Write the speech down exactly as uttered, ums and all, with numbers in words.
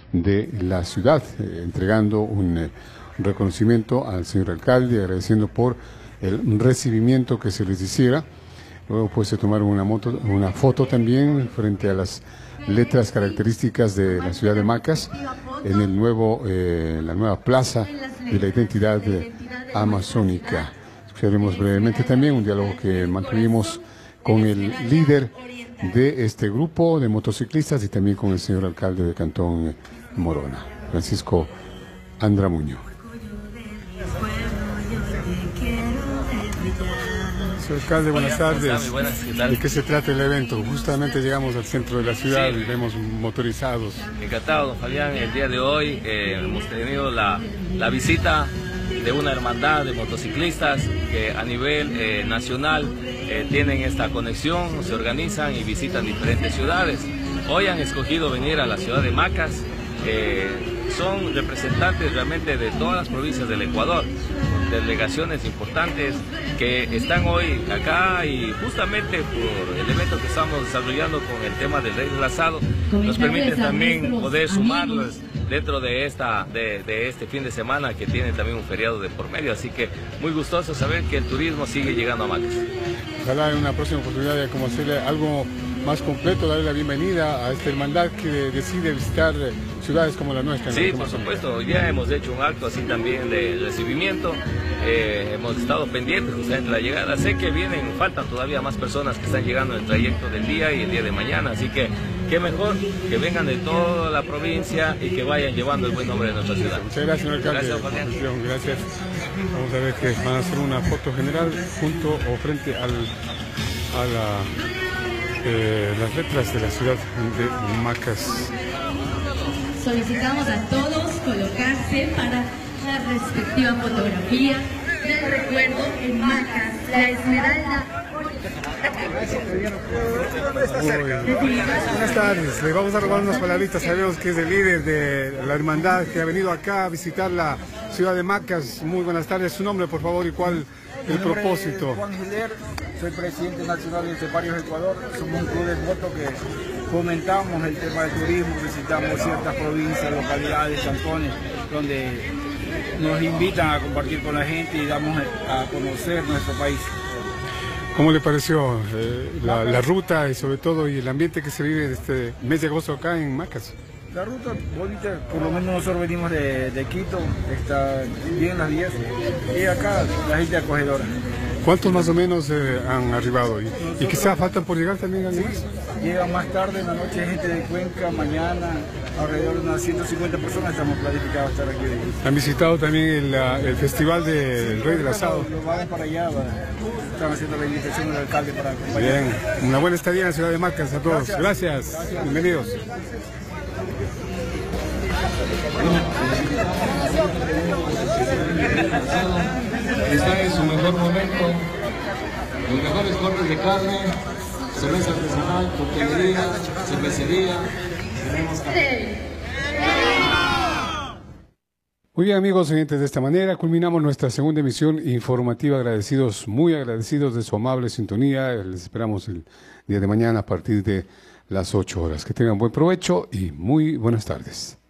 de la ciudad, eh, entregando un eh, reconocimiento al señor alcalde, agradeciendo por el recibimiento que se les hiciera. Luego pues se tomaron una, moto, una foto también frente a las letras características de la ciudad de Macas, en el nuevo, eh, la nueva plaza de la identidad eh, amazónica. Escucharemos brevemente también un diálogo que mantuvimos con el líder de este grupo de motociclistas y también con el señor alcalde de Cantón Morona, Francisco Andramuño. Señor alcalde, buenas tardes. Buenas, ¿qué tal? ¿De qué se trata el evento? Justamente llegamos al centro de la ciudad sí. y vemos motorizados. Encantado, don Fabián. El día de hoy eh, hemos tenido la, la visita de una hermandad de motociclistas que a nivel eh, nacional eh, tienen esta conexión, se organizan y visitan diferentes ciudades. Hoy han escogido venir a la ciudad de Macas. Eh, son representantes realmente de todas las provincias del Ecuador, delegaciones importantes que están hoy acá, y justamente por el evento que estamos desarrollando con el tema del Rey del Asado nos permite también poder sumarlos dentro de esta de, de este fin de semana que tiene también un feriado de por medio, así que muy gustoso saber que el turismo sigue llegando a Macas. Ojalá en una próxima oportunidad de como hacerle algo más completo, darle la bienvenida a esta hermandad que decide visitar ciudades como la nuestra. Sí, por supuesto, hoy día hemos hecho un acto así también de recibimiento, eh, hemos estado pendientes justamente de la llegada. Sé que vienen, faltan todavía más personas que están llegando en el trayecto del día y el día de mañana, así que qué mejor que vengan de toda la provincia y que vayan llevando el buen nombre de nuestra ciudad. Muchas gracias, señor alcalde. Gracias, Fabián. Gracias. Vamos a ver que van a hacer una foto general junto o frente al, a la, eh, las letras de la ciudad de Macas. Solicitamos a todos colocarse para la respectiva fotografía del recuerdo en Macas, la Esmeralda. Buenas tardes, le vamos a robar unas palabritas. Sabemos que es el líder de la hermandad que ha venido acá a visitar la ciudad de Macas. Muy buenas tardes, su nombre por favor y cuál el propósito. Juan Giler, soy presidente nacional de Ceparios Ecuador. Somos un club de moto que fomentamos el tema del turismo, visitamos ciertas provincias, localidades, cantones, donde nos invitan a compartir con la gente y damos a conocer nuestro país. ¿Cómo le pareció eh, la, la ruta y sobre todo y el ambiente que se vive este mes de agosto acá en Macas? La ruta bonita, por lo menos nosotros venimos de, de Quito, está bien las vías, y acá la gente acogedora. ¿Cuántos más o menos eh, han arribado? Y, y quizá faltan por llegar también algunos. Sí, llegan más tarde en la noche gente de Cuenca, mañana, alrededor de unas ciento cincuenta personas estamos planificados estar aquí. Han visitado también el, el festival del Rey del Asado. Lo van para allá, va. Están haciendo la invitación del alcalde para acompañar. Bien, una buena estadía en la ciudad de Macas a todos. Gracias, Gracias. Gracias. Bienvenidos. Está en su mejor momento, los mejores cortes de carne, cerveza artesanal, coctelería, cervecería. Tenemos café. Muy bien amigos, oyentes, de esta manera culminamos nuestra segunda emisión informativa, agradecidos, muy agradecidos de su amable sintonía. Les esperamos el día de mañana a partir de las ocho horas. Que tengan buen provecho y muy buenas tardes.